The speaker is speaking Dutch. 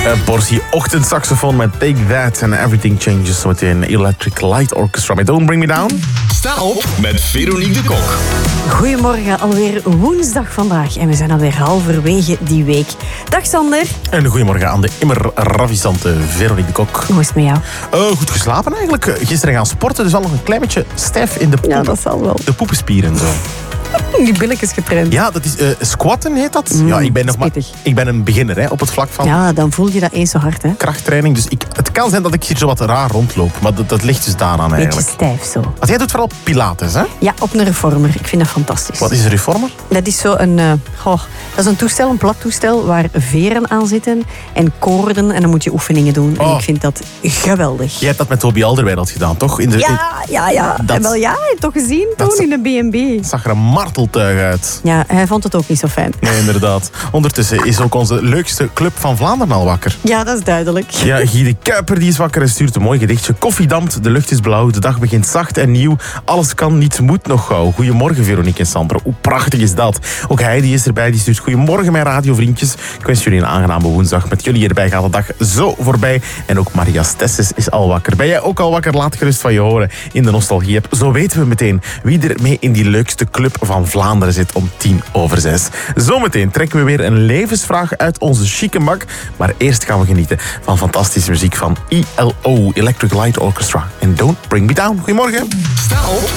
Een portie ochtendsaxofoon met Take That and Everything Changes. Zometeen Electric Light Orchestra met Don't Bring Me Down. Sta op met Veronique de Kok. Goedemorgen, alweer woensdag vandaag. En we zijn alweer halverwege die week. Dag Sander. En goedemorgen aan de immer ravissante Veronique de Kok. Hoe is het met jou? Goed geslapen eigenlijk. Gisteren gaan sporten, dus al nog een klein beetje stijf in de poepen. Ja, dat zal wel. De poepenspieren en zo. Die billetjes getraind. Ja, dat is squatten heet dat. Ja, ik ben een beginner op het vlak van Ja, dan voel je dat eens zo hard, hè. krachttraining. Dus het kan zijn dat ik hier zo wat raar rondloop. Maar dat ligt dus daaraan Beetje eigenlijk. stijf zo. Want jij doet vooral pilates, hè? Ja, op een reformer. Ik vind dat fantastisch. Wat is een reformer? Dat is zo een... dat is een toestel, een plat toestel, waar veren aan zitten en koorden. En dan moet je oefeningen doen. En ik vind dat geweldig. Jij hebt dat met Toby Alderweireld gedaan, toch? Ja. Dat- En wel ja, heb je toch gezien toen in de B&B? Het zag er een marteltuig uit. Ja, hij vond het ook niet zo fijn. Nee, inderdaad. Ondertussen is ook onze leukste club van Vlaanderen al wakker. Ja, dat is duidelijk. Ja, Guy de Kuiper die is wakker en stuurt een mooi gedichtje. Koffie dampt, de lucht is blauw, de dag begint zacht en nieuw. Alles kan, niets moet nog gauw. Goedemorgen Veronique en Sandra. Hoe prachtig is dat? Ook hij die is erbij, die stuurt goedemorgen mijn radiovriendjes. Ik wens jullie een aangename woensdag. Met jullie erbij gaat de dag zo voorbij. En ook Maria Stesses is al wakker. Ben jij ook al wakker? Laat gerust van je horen in de Nostalgie-app. Zo weten we meteen wie er mee in die leukste club van Vlaanderen zit om 5:10. Zometeen trekken we weer een levensvraag uit onze chique mak. Maar eerst gaan we genieten van fantastische muziek van ELO, Electric Light Orchestra. En Don't Bring Me Down. Goedemorgen. Sta op